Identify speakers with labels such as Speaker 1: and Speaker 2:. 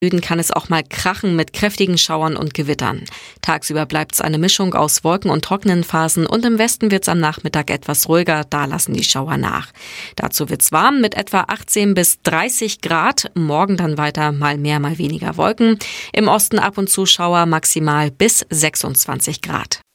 Speaker 1: Süden kann es auch mal krachen mit kräftigen Schauern und Gewittern. Tagsüber bleibt es eine Mischung aus Wolken- und trockenen Phasen und im Westen wird es am Nachmittag etwas ruhiger, da lassen die Schauer nach. Dazu wird es warm mit etwa 18 bis 30 Grad, morgen dann weiter mal mehr, mal weniger Wolken. Im Osten ab und zu Schauer, maximal bis 26 Grad.